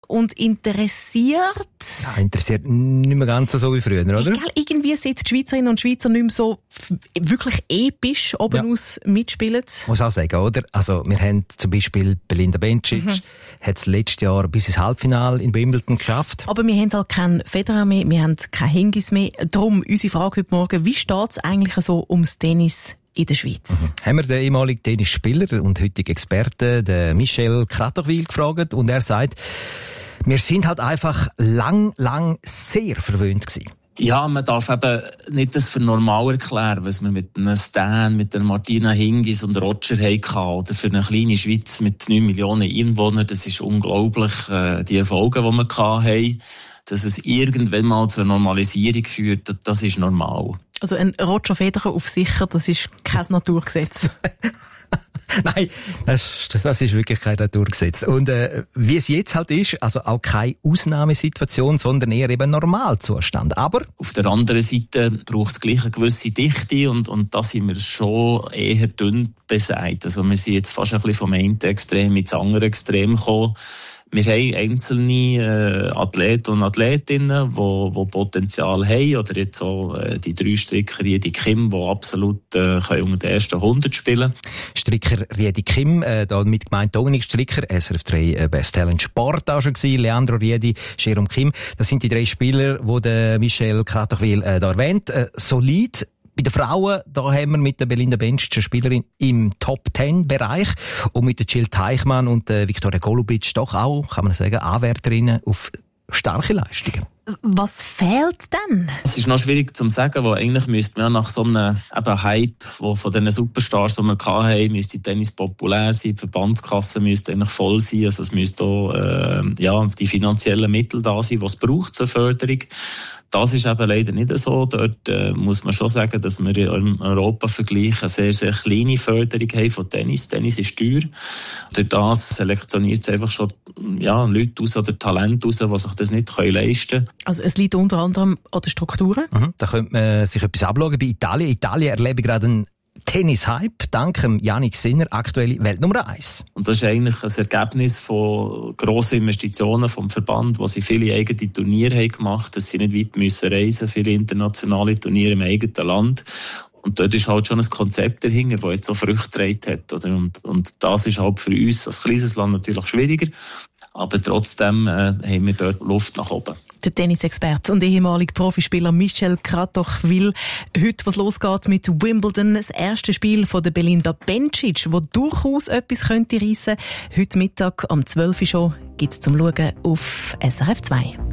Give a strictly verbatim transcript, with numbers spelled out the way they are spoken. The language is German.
Und interessiert? Ja, interessiert nicht mehr ganz so wie früher, oder? Egal, irgendwie sind die Schweizerinnen und Schweizer nicht mehr so f- wirklich episch oben Ja. aus mitspielen. Muss auch sagen, oder? Also, wir haben zum Beispiel Belinda Bencic, mhm. hat es letztes Jahr bis ins Halbfinale in Wimbledon geschafft. Aber wir haben halt keinen Federer mehr, wir haben keine Hingis mehr. Darum unsere Frage heute Morgen, wie steht es eigentlich so ums Tennis in der Schweiz? Mhm. Haben wir den ehemaligen Tennisspieler und heutigen Experten, den Michel Kratochwil, gefragt und er sagt, wir sind halt einfach lang, lang sehr verwöhnt gewesen. Ja, man darf eben nicht das für normal erklären, was wir mit einem Stan, mit der Martina Hingis und Roger hatten. Oder für eine kleine Schweiz mit neun Millionen Einwohnern. Das ist unglaublich, äh, die Erfolge, die wir hatten. Dass es irgendwann mal zur Normalisierung führt, das ist normal. Also ein Roger Federer auf sicher, das ist kein Naturgesetz. Nein, das, das ist wirklich kein Naturgesetz. Und äh, wie es jetzt halt ist, also auch keine Ausnahmesituation, sondern eher eben Normalzustand. Aber auf der anderen Seite braucht es gleich eine gewisse Dichte und, und da sind wir schon eher dünn beseit. Also wir sind jetzt fast ein bisschen vom einen Extrem ins andere Extrem gekommen. Wir haben einzelne äh, Athleten und Athletinnen, die wo Potenzial haben. Oder jetzt auch äh, die drei Stricker, die Kim, die absolut äh, können unter den ersten hundert spielen. Stricker Riedi Kim, äh, da mit gemeint Dominik Stricker, S R F drei äh, Best Talent Sport auch schon gewesen, Leandro Riedi, Jerome Kim. Das sind die drei Spieler, die der Michel Kratochwil äh, da erwähnt. Äh, solid. Bei den Frauen, da haben wir mit der Belinda Bencic eine Spielerin im Top-Ten-Bereich und mit der Jill Teichmann und der Viktoria Golubic doch auch, kann man sagen, Anwärterinnen auf starke Leistungen. Was fehlt denn? Es ist noch schwierig zu sagen, weil eigentlich müsste man nach so einem eben Hype, wo von diesen Superstars, die wir hatten, müsste Tennis populär sein, die Verbandskasse müsste eigentlich voll sein, also es müsste auch äh, ja, die finanziellen Mittel da sein, die es braucht zur Förderung. Das ist eben leider nicht so. Dort äh, muss man schon sagen, dass wir im Europa-Vergleich eine sehr, sehr kleine Förderung haben von Tennis. Tennis ist teuer. Durch das selektioniert es einfach schon ja, Leute aus oder Talente aus, die sich das nicht leisten können. Also es liegt unter anderem an den Strukturen. Mhm. Da könnte man sich etwas abschauen bei Italien. Italien erlebe gerade einen Tennis-Hype, dank Yannick Sinner, aktuelle Weltnummer eins. Und das ist eigentlich ein Ergebnis von grossen Investitionen vom Verband, wo sie viele eigene Turniere haben gemacht, dass sie nicht weit müssen reisen, viele internationale Turniere im eigenen Land. Und dort ist halt schon ein Konzept dahinter, das jetzt so Früchte getragen hat. Oder? Und, und das ist halt für uns als kleines Land natürlich schwieriger. Aber trotzdem äh, haben wir dort Luft nach oben. Der Tennisexperte und ehemalige Profispieler Michel Kratochwil. Heute, was losgeht mit Wimbledon, das erste Spiel von der Belinda Bencic, wo durchaus etwas könnte reissen. Heute Mittag um zwölf Uhr schon gibt's zum Schauen auf S R F zwei.